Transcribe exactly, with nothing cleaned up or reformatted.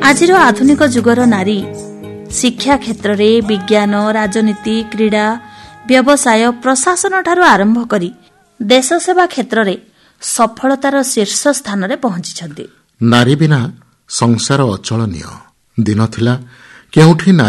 ଆଜିର ଆଧୁନିକ ଯୁଗର ନାରୀ ଶିକ୍ଷା କ୍ଷେତ୍ରରେ ବିଜ୍ଞାନ, ରାଜନୀତି, କ୍ରୀଡ଼ା, ବ୍ୟବସାୟ, ପ୍ରଶାସନଠାରୁ ଆରମ୍ଭ କରି ଦେଶ ସେବା କ୍ଷେତ୍ରରେ ସଫଳତାର ଶୀର୍ଷ ସ୍ଥାନରେ ପହଞ୍ଚିଛନ୍ତି। ନାରୀ ବିନା ସଂସାର ଅଚଳନୀୟ। ଦିନ ଥିଲା କେଉଁଠି